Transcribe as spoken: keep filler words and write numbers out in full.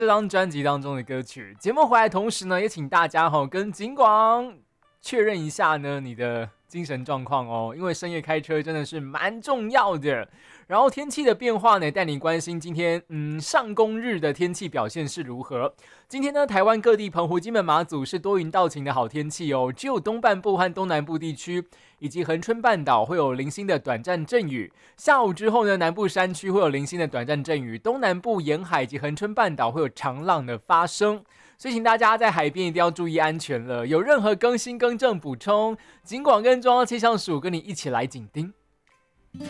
这张专辑当中的歌曲。节目回来同时呢，也请大家哈跟警广确认一下呢你的精神状况哦，因为深夜开车真的是蛮重要的。然后天气的变化呢，带你关心今天嗯上工日的天气表现是如何。今天呢，台湾各地澎湖、金门、马祖是多云到晴的好天气哦，只有东半部和东南部地区以及恒春半岛会有零星的短暂阵雨。下午之后呢，南部山区会有零星的短暂阵雨，东南部沿海以及恒春半岛会有长浪的发生。所以请大家在海边一定要注意安全了。有任何更新、更正、补充，警广跟中央气象署跟你一起来紧盯。